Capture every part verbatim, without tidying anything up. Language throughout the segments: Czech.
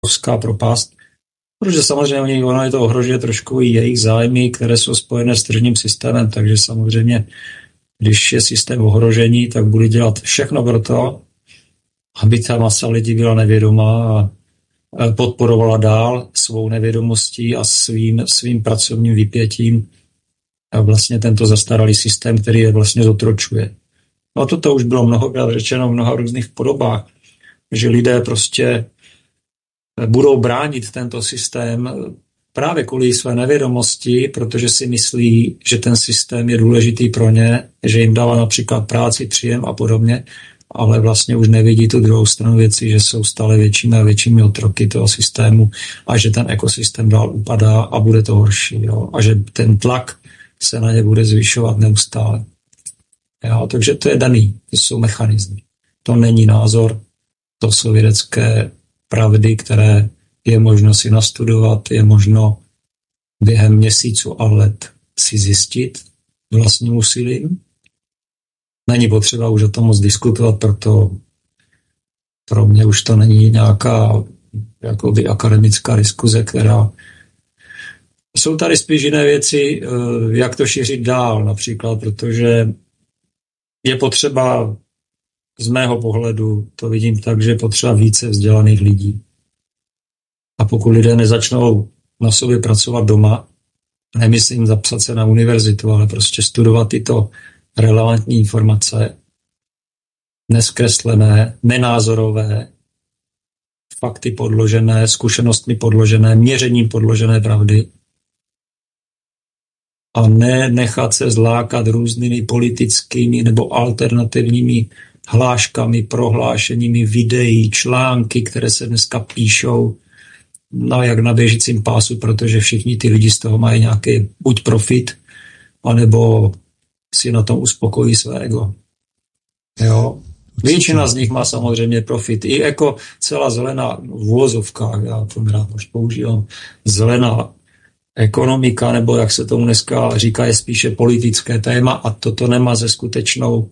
obrovská propast, protože samozřejmě ono je to ohrožuje trošku i jejich zájmy, které jsou spojené s tržním systémem, takže samozřejmě, když je systém ohrožení, tak bude dělat všechno pro to, aby ta masa lidí byla nevědomá a podporovala dál svou nevědomostí a svým, svým pracovním vypětím a vlastně tento zastaralý systém, který je vlastně zotročuje. No a toto už bylo mnohokrát řečeno v mnoha různých podobách, že lidé prostě budou bránit tento systém právě kvůli své nevědomosti, protože si myslí, že ten systém je důležitý pro ně, že jim dává například práci, příjem a podobně, ale vlastně už nevidí tu druhou stranu věci, že jsou stále většími a většími otroky toho systému a že ten ekosystém dál upadá a bude to horší. Jo? A že ten tlak se na ně bude zvyšovat neustále. Jo? Takže to je daný, to jsou mechanismy. To není názor, to jsou vědecké pravdy, které je možno si nastudovat, je možno během měsíců a let si zjistit vlastním úsilím. Není potřeba už o tom moc diskutovat, proto pro mě už to není nějaká jakoby akademická diskuze, která... Jsou tady spíš jiné věci, jak to šířit dál například, protože je potřeba, z mého pohledu, to vidím tak, že je potřeba více vzdělaných lidí. A pokud lidé nezačnou na sobě pracovat doma, nemyslím zapsat se na univerzitu, ale prostě studovat tyto relevantní informace, neskreslené, nenázorové, fakty podložené, zkušenostmi podložené, měřením podložené pravdy a ne nechat se zlákat různými politickými nebo alternativními hláškami, prohlášeními, videí, články, které se dneska píšou no, jak na běžícím pásu, protože všichni ty lidi z toho mají nějaký buď profit, anebo si na tom uspokojí své ego. Jo. Většina z nich má samozřejmě profit. I jako celá zelená v uvozovkách, já to rád používám, zelená ekonomika, nebo jak se tomu dneska říká, je spíše politické téma a toto nemá ze skutečnou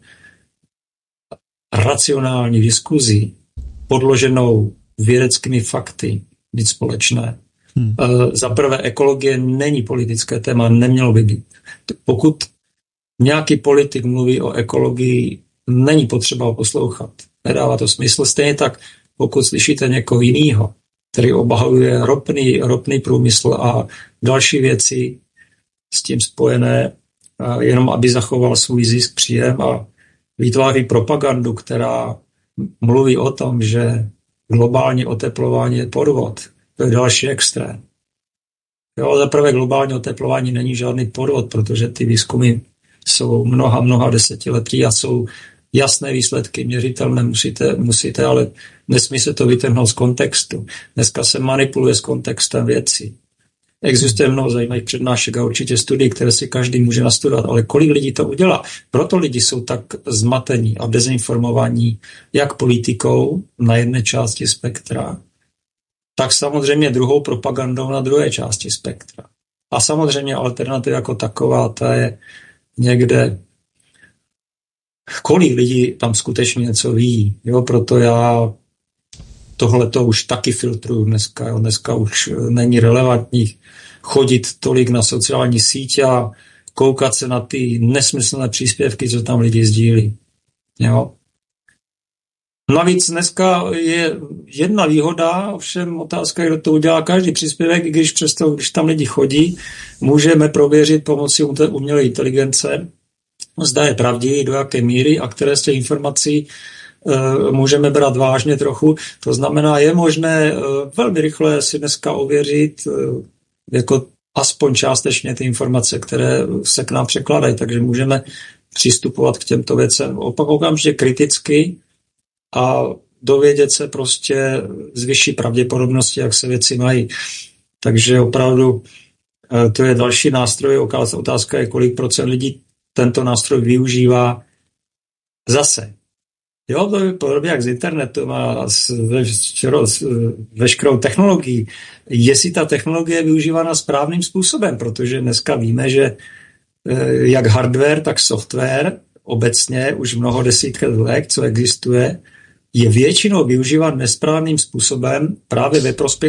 racionální diskuzi, podloženou vědeckými fakty, nic společné. Hmm. Za prvé, ekologie není politické téma, nemělo by být. Pokud nějaký politik mluví o ekologii, není potřeba ho poslouchat. Nedává to smysl. Stejně tak, pokud slyšíte někoho jiného, který obhajuje ropný, ropný průmysl a další věci s tím spojené, jenom aby zachoval svůj zisk, příjem a vytváří propagandu, která mluví o tom, že globální oteplování je podvod. To je další extrém. Jo, zaprvé globální oteplování není žádný podvod, protože ty výzkumy jsou mnoha, mnoha desetiletí a jsou jasné výsledky, měřitelné, musíte, musíte, ale nesmí se to vytrhnout z kontextu. Dneska se manipuluje s kontextem věcí. Existuje mnoho zajímavých přednášek a určitě studií, které si každý může nastudovat, ale kolik lidí to udělá? Proto lidi jsou tak zmatení a dezinformovaní jak politikou na jedné části spektra, tak samozřejmě druhou propagandou na druhé části spektra. A samozřejmě alternativa jako taková, ta je někde, kolik lidí tam skutečně něco ví. Jo, proto já tohle to už taky filtruju dneska. Jo. Dneska už není relevantní chodit tolik na sociální sítě a koukat se na ty nesmyslné příspěvky, co tam lidi sdílí. Jo. Navíc dneska je jedna výhoda, ovšem otázka, kdo to udělá každý příspěvek, i když přesto, když tam lidi chodí, můžeme prověřit pomocí umělé inteligence, zda je pravdivý, do jaké míry a které z těch informací e, můžeme brát vážně trochu. To znamená, je možné e, velmi rychle si dneska ověřit e, jako aspoň částečně ty informace, které se k nám překládají, takže můžeme přistupovat k těmto věcem opak okamžitě kriticky a dovědět se prostě z vyšší pravděpodobnosti, jak se věci mají. Takže opravdu to je další nástroj. Otázka je, kolik procent lidí tento nástroj využívá zase. Jo, to je podobně jak z internetu a s, s veškerou technologií. Jestli ta technologie je využívána správným způsobem, protože dneska víme, že jak hardware, tak software obecně už mnoho desítek let, co existuje, je většinou využíván nesprávným způsobem právě ve prospěch